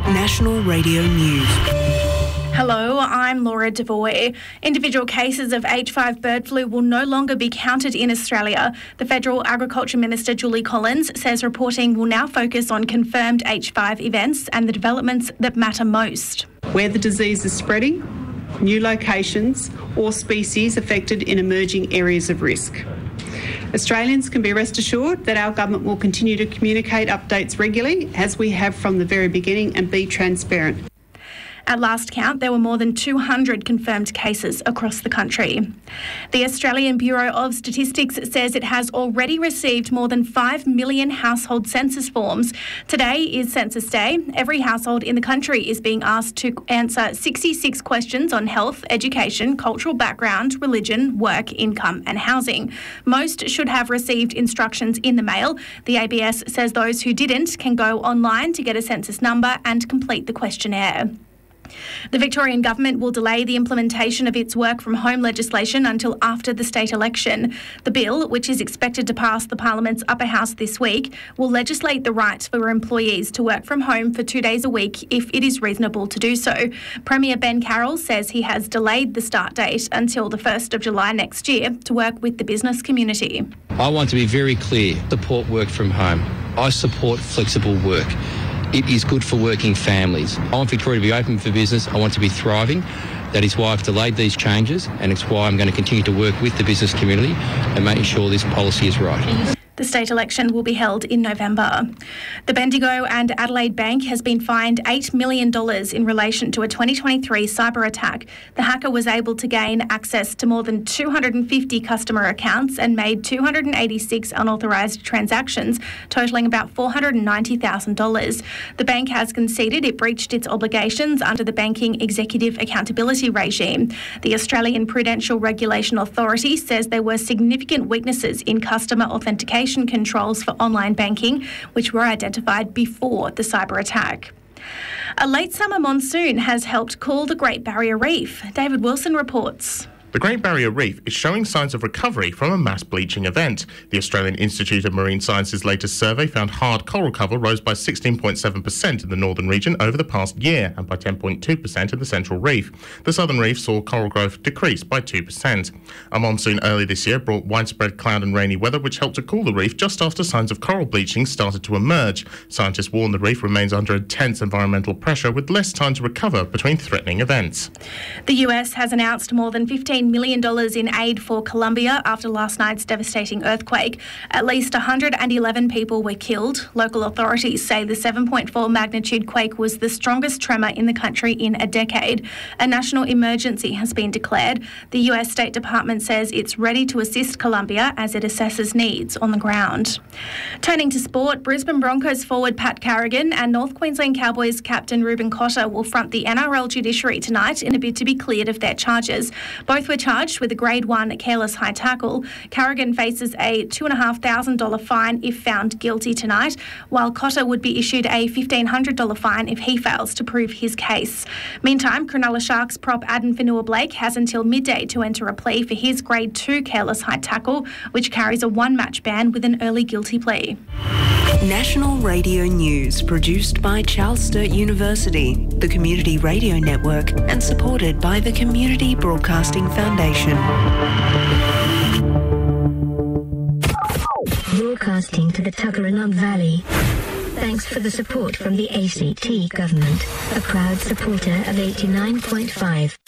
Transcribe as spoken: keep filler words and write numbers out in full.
National Radio News. Hello, I'm Laura Devoy. Individual cases of H five bird flu will no longer be counted in Australia. The Federal Agriculture Minister Julie Collins says reporting will now focus on confirmed H five events and the developments that matter most. Where the disease is spreading, new locations or species affected in emerging areas of risk. Australians can be rest assured that our government will continue to communicate updates regularly, as we have from the very beginning, and be transparent. At last count, there were more than two hundred confirmed cases across the country. The Australian Bureau of Statistics says it has already received more than five million household census forms. Today is Census Day. Every household in the country is being asked to answer sixty-six questions on health, education, cultural background, religion, work, income and housing. Most should have received instructions in the mail. The A B S says those who didn't can go online to get a census number and complete the questionnaire. The Victorian Government will delay the implementation of its work from home legislation until after the state election. The bill, which is expected to pass the Parliament's upper house this week, will legislate the right for employees to work from home for two days a week if it is reasonable to do so. Premier Ben Carroll says he has delayed the start date until the first of July next year to work with the business community. I want to be very clear. Support work from home. I support flexible work. It is good for working families. I want Victoria to be open for business. I want to be thriving. That is why I've delayed these changes, and it's why I'm going to continue to work with the business community and making sure this policy is right. The state election will be held in November. The Bendigo and Adelaide Bank has been fined eight million dollars in relation to a twenty twenty-three cyber attack. The hacker was able to gain access to more than two hundred fifty customer accounts and made two hundred eighty-six unauthorised transactions, totalling about four hundred ninety thousand dollars. The bank has conceded it breached its obligations under the Banking Executive Accountability Regime. The Australian Prudential Regulation Authority says there were significant weaknesses in customer authentication controls for online banking, which were identified before the cyber attack. A late summer monsoon has helped cool the Great Barrier Reef. David Wilson reports. The Great Barrier Reef is showing signs of recovery from a mass bleaching event. The Australian Institute of Marine Science's latest survey found hard coral cover rose by sixteen point seven percent in the northern region over the past year and by ten point two percent in the central reef. The southern reef saw coral growth decrease by two percent. A monsoon early this year brought widespread cloud and rainy weather, which helped to cool the reef just after signs of coral bleaching started to emerge. Scientists warn the reef remains under intense environmental pressure with less time to recover between threatening events. The U S has announced more than fifteen million dollars in aid for Colombia after last night's devastating earthquake. At least one hundred eleven people were killed. Local authorities say the seven point four magnitude quake was the strongest tremor in the country in a decade. A national emergency has been declared. The U S State Department says it's ready to assist Colombia as it assesses needs on the ground. Turning to sport, Brisbane Broncos forward Pat Carrigan and North Queensland Cowboys captain Ruben Cotter will front the N R L judiciary tonight in a bid to be cleared of their charges. Both were charged with a grade one careless high tackle. Carrigan faces a two thousand five hundred dollars fine if found guilty tonight, while Cotter would be issued a fifteen hundred dollars fine if he fails to prove his case. Meantime, Cronulla Sharks prop Addin Fonua-Blake has until midday to enter a plea for his grade two careless high tackle, which carries a one-match ban with an early guilty plea. National Radio News, produced by Charles Sturt University, the Community Radio Network, and supported by the Community Broadcasting Foundation. Broadcasting to the Tuggeranong Valley. Thanks for the support from the A C T government, a proud supporter of eighty-nine point five.